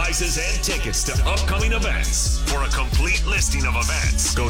prizes, and tickets to upcoming events. For a complete listing of events, go to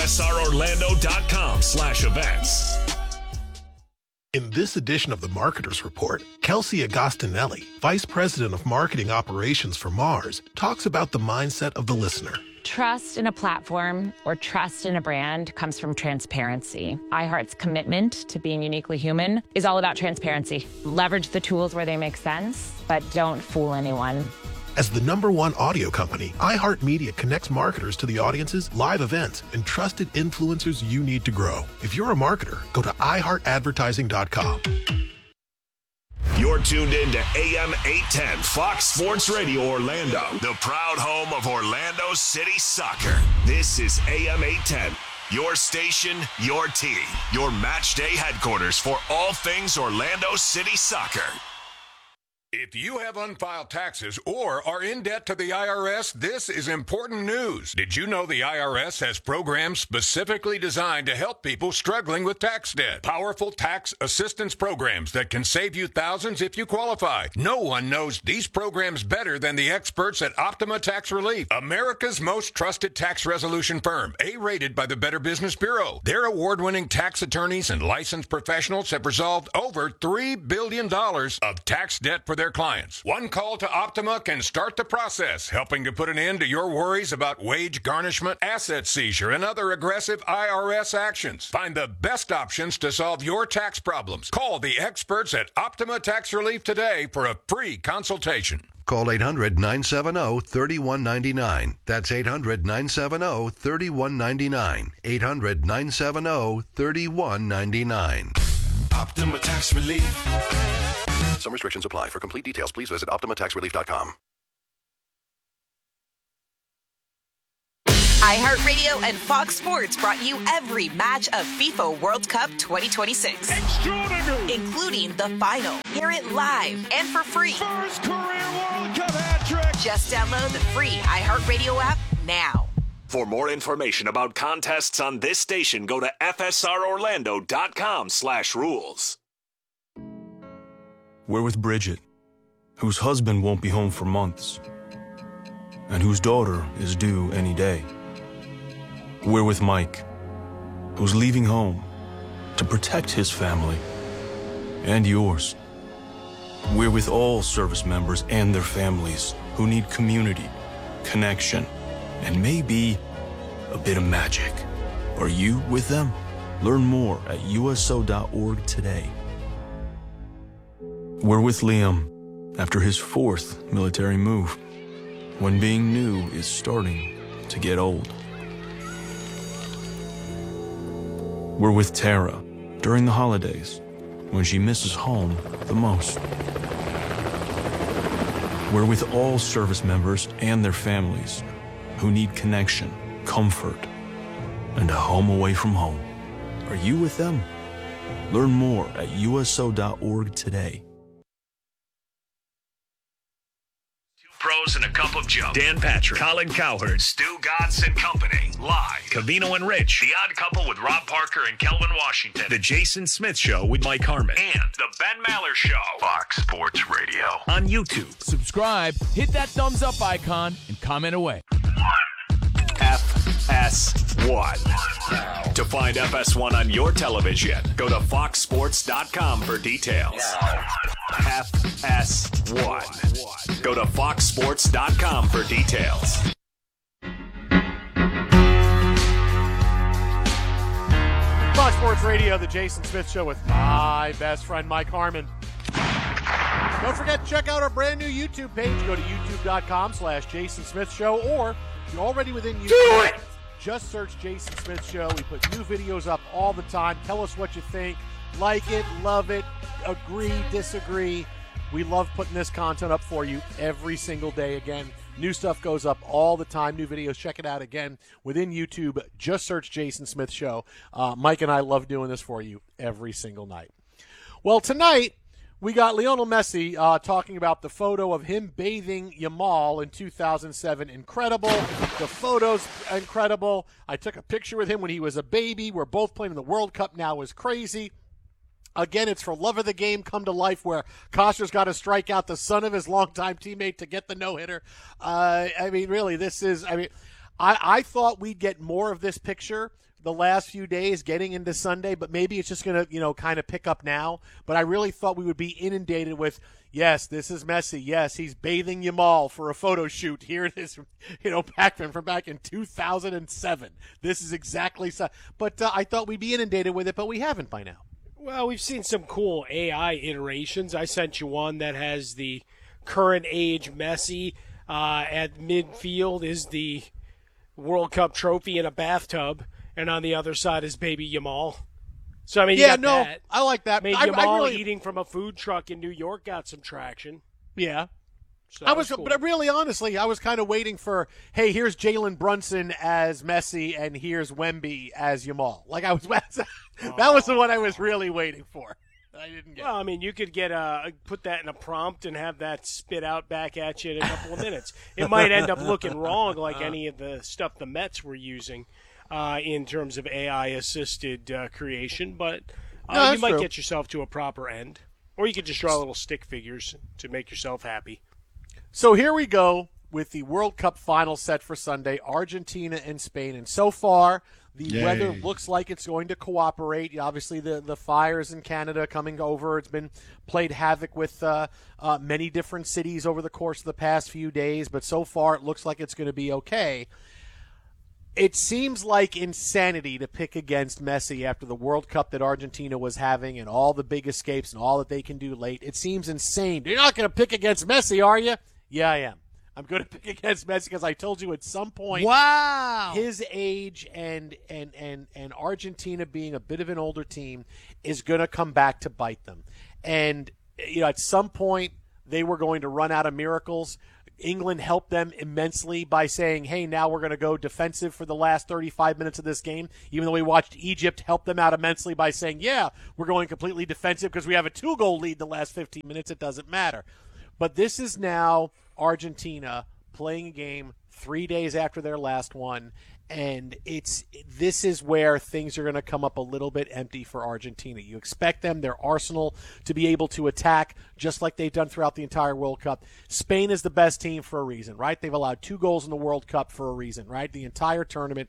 fsrorlando.com/events. In this edition of the Marketers Report, Kelsey Agostinelli, Vice President of Marketing Operations for Mars, talks about the mindset of the listener. Trust in a platform or trust in a brand comes from transparency. iHeart's commitment to being uniquely human is all about transparency. Leverage the tools where they make sense, but don't fool anyone. As the #1 audio company, iHeartMedia connects marketers to the audiences, live events, and trusted influencers you need to grow. If you're a marketer, go to iHeartAdvertising.com. You're tuned in to AM 810 Fox Sports Radio Orlando, the proud home of Orlando City Soccer. This is AM 810, your station, your team, your match day headquarters for all things Orlando City Soccer. If you have unfiled taxes or are in debt to the IRS, this is important news. Did you know the IRS has programs specifically designed to help people struggling with tax debt? Powerful tax assistance programs that can save you thousands if you qualify. No one knows these programs better than the experts at Optima Tax Relief, America's most trusted tax resolution firm, A-rated by the Better Business Bureau. Their award-winning tax attorneys and licensed professionals have resolved over $3 billion of tax debt for their clients. One call to Optima can start the process, helping to put an end to your worries about wage garnishment, asset seizure, and other aggressive IRS actions. Find the best options to solve your tax problems. Call the experts at Optima Tax Relief today for a free consultation. Call 800-970-3199. That's 800-970-3199. 800-970-3199. Optima Tax Relief. Some restrictions apply. For complete details, please visit OptimaTaxRelief.com. iHeartRadio and Fox Sports brought you every match of FIFA World Cup 2026. Extraordinary! Including the final. Hear it live and for free. First career World Cup hat trick! Just download the free iHeartRadio app now. For more information about contests on this station, go to fsrorlando.com/rules. We're with Bridget, whose husband won't be home for months, and whose daughter is due any day. We're with Mike, who's leaving home to protect his family and yours. We're with all service members and their families who need community, connection, and maybe a bit of magic. Are you with them? Learn more at USO.org today. We're with Liam after his 4th military move, when being new is starting to get old. We're with Tara during the holidays, when she misses home the most. We're with all service members and their families who need connection, comfort, and a home away from home. Are you with them? Learn more at USO.org today. Pros and a cup of Joe. Dan Patrick, Colin Cowherd, Stu Godson Company. Live. Cavino and Rich. The Odd Couple with Rob Parker and Kelvin Washington. The Jason Smith Show with Mike Harmon. And The Ben Maller Show. Fox Sports Radio. On YouTube. Subscribe, hit that thumbs up icon, and comment away. FS1. To find FS1 on your television, go to foxsports.com for details. FS1. Go to foxsports.com for details. Fox Sports Radio, the Jason Smith Show with my best friend Mike Harmon. Don't forget to check out our brand new YouTube page. Go to youtube.com/Jason Smith Show, or if you're already within YouTube, just search Jason Smith Show. We put new videos up all the time. Tell us what you think. Like it, love it, agree, disagree. We love putting this content up for you every single day. Again, new stuff goes up all the time, new videos. Check it out again within YouTube. Just search Jason Smith Show. Mike and I love doing this for you every single night. Well, tonight we got Lionel Messi talking about the photo of him bathing Yamal in 2007. Incredible. The photo's incredible. I took a picture with him when he was a baby. We're both playing in the World Cup now. Is crazy. Again, it's for love of the game come to life where Koster's got to strike out the son of his longtime teammate to get the no-hitter. I mean, really, this is – I mean, I thought we'd get more of this picture the last few days getting into Sunday, but maybe it's just going to, kind of pick up now. But I really thought we would be inundated with, yes, this is Messi. Yes, he's bathing Yamal for a photo shoot. Here it is, from back in 2007. This is exactly so. But I thought we'd be inundated with it, but we haven't by now. Well, we've seen some cool AI iterations. I sent you one that has the current age Messi at midfield is the World Cup trophy in a bathtub, and on the other side is baby Yamal. So, I mean, that. I like that. Yamal eating from a food truck in New York got some traction. Yeah. So cool. But really, honestly, I was kind of waiting for, hey, here's Jalen Brunson as Messi, and here's Wemby as Yamal. That was the one I was really waiting for. I didn't get. Well, I mean, you could put that in a prompt and have that spit out back at you in a couple of minutes. It might end up looking wrong, like any of the stuff the Mets were using in terms of AI-assisted creation, but you might get yourself to a proper end. Or you could just draw little stick figures to make yourself happy. So here we go with the World Cup final set for Sunday, Argentina and Spain. And so far, the weather looks like it's going to cooperate. Obviously, the fires in Canada coming over. It's been played havoc with many different cities over the course of the past few days. But so far, it looks like it's going to be okay. It seems like insanity to pick against Messi after the World Cup that Argentina was having and all the big escapes and all that they can do late. It seems insane. You're not going to pick against Messi, are you? Yeah, I am. I'm going to pick against Messi because I told you at some point his age and Argentina being a bit of an older team is going to come back to bite them. And, at some point they were going to run out of miracles. England helped them immensely by saying, hey, now we're going to go defensive for the last 35 minutes of this game, even though we watched Egypt help them out immensely by saying, yeah, we're going completely defensive because we have a 2-goal lead the last 15 minutes. It doesn't matter. But this is now Argentina playing a game 3 days after their last one, and this is where things are going to come up a little bit empty for Argentina. You expect them, their arsenal, to be able to attack just like they've done throughout the entire World Cup. Spain is the best team for a reason, right? They've allowed 2 goals in the World Cup for a reason, right? The entire tournament.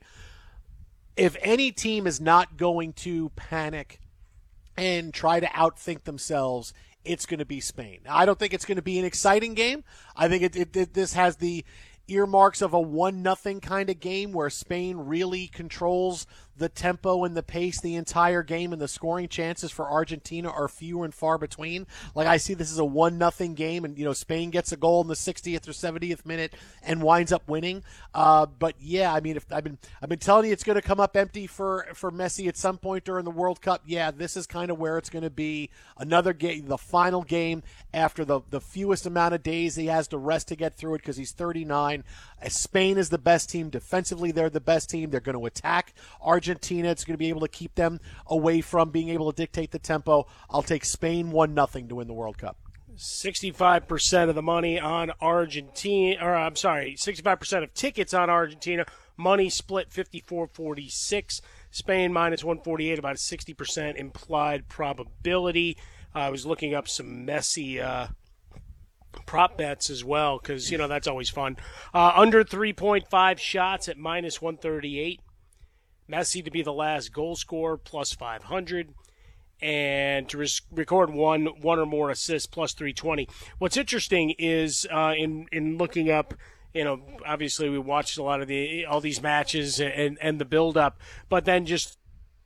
If any team is not going to panic and try to outthink themselves, it's going to be Spain. Now, I don't think it's going to be an exciting game. I think this has the earmarks of a 1-0 kind of game where Spain really controls the tempo and the pace the entire game, and the scoring chances for Argentina are few and far between. Like, I see this as a 1-0 game, and Spain gets a goal in the 60th or 70th minute and winds up winning. But yeah, I mean, I've been telling you it's going to come up empty for Messi at some point during the World Cup. Yeah, this is kind of where it's going to be. Another game, the final game after the fewest amount of days he has to rest to get through it because he's 39. Spain is the best team defensively. They're the best team. They're going to attack Argentina. It's going to be able to keep them away from being able to dictate the tempo. I'll take Spain 1-0 to win the World Cup. 65% of the money on Argentina, 65% of tickets on Argentina. Money split 54-46. Spain minus 148, about a 60% implied probability. I was looking up some Messi prop bets as well because, that's always fun. Under 3.5 shots at minus 138. Messi to be the last goal scorer, plus 500. And to record one or more assists, plus 320. What's interesting is in looking up, obviously we watched a lot of all these matches and the build-up, but then just...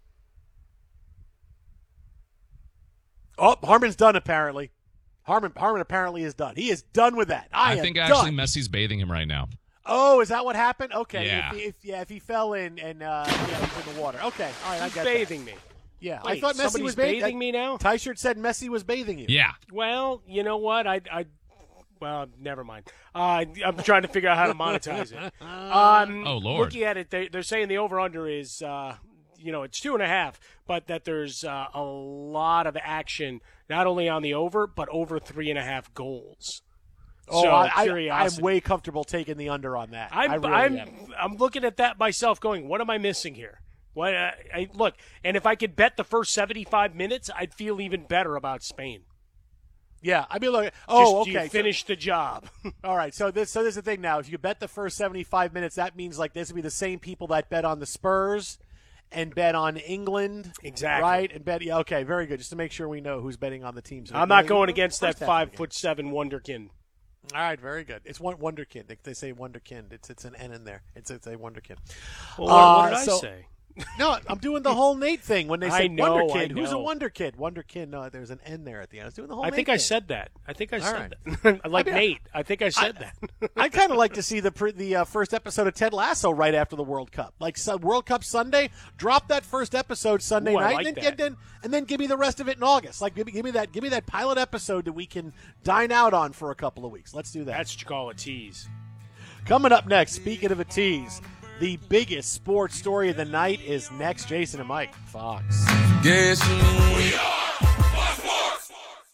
Oh, Harmon's done apparently. Harmon apparently is done. He is done with that. I think actually Messi's bathing him right now. Oh, is that what happened? Okay. Yeah. If he fell in and he's in the water. Okay. All right, He's I get bathing that. me. Yeah. Wait, I thought Messi was bathing me now? Tyshirt said Messi was bathing you. Yeah. Well, you know what? Well, never mind. I'm trying to figure out how to monetize it. Oh, Lord. Looking at it, they're saying the over-under is, it's 2.5, but that there's a lot of action, not only on the over, but over 3.5 goals. Oh, so, I'm way comfortable taking the under on that. I'm looking at that myself going, what am I missing here? Look, and if I could bet the first 75 minutes, I'd feel even better about Spain. Yeah, I mean, look. Okay. Finish the job. All right, so this is the thing now. If you bet the first 75 minutes, that means like this would be the same people that bet on the Spurs and bet on England. Exactly. Right? And bet. Yeah, okay, very good. Just to make sure we know who's betting on the teams. I'm not going against that 5'7" wonderkin. All right, very good. It's one wonderkin. They say wonderkin. It's an N in there. It's a wonderkin. Well, what did I say? No, I'm doing the whole Nate thing when they say Wonder Kid. Who's a Wonder Kid? Wonder Kid. No, there's an N there at the end. I was doing the whole. I think Nate I thing. said that. Nate. I think I said that. I kind of like to see the first episode of Ted Lasso right after the World Cup, like World Cup Sunday. Drop that first episode Sunday night, and then give me the rest of it in August. Like give me that pilot episode that we can dine out on for a couple of weeks. Let's do that. That's what you call a tease. Coming up next, speaking of a tease. The biggest sports story of the night is next. Jason and Mike, Fox. Guess we are Fox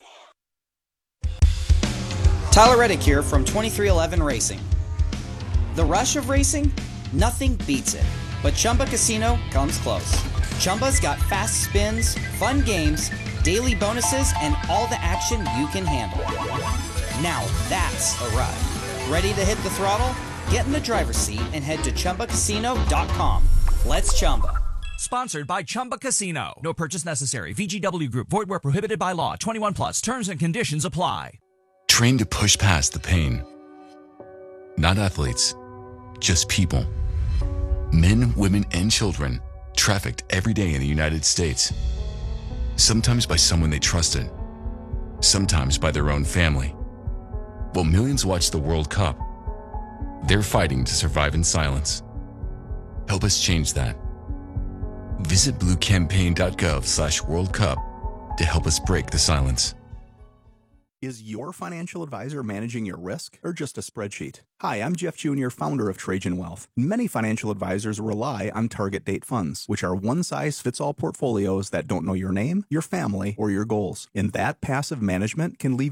Sports. Tyler Reddick here from 2311 Racing. The rush of racing? Nothing beats it. But Chumba Casino comes close. Chumba's got fast spins, fun games, daily bonuses, and all the action you can handle. Now that's a ride. Ready to hit the throttle? Get in the driver's seat and head to ChumbaCasino.com. Let's Chumba. Sponsored by Chumba Casino. No purchase necessary. VGW Group. Void where prohibited by law. 21 plus. Terms and conditions apply. Train to push past the pain. Not athletes, just people. Men, women, and children trafficked every day in the United States. Sometimes by someone they trusted. Sometimes by their own family. While millions watch the World Cup, they're fighting to survive in silence. Help us change that. Visit bluecampaign.gov/World Cup to help us break the silence. Is your financial advisor managing your risk or just a spreadsheet? Hi, I'm Jeff Jr., founder of Trajan Wealth. Many financial advisors rely on target date funds, which are one-size-fits-all portfolios that don't know your name, your family, or your goals. And that passive management can leave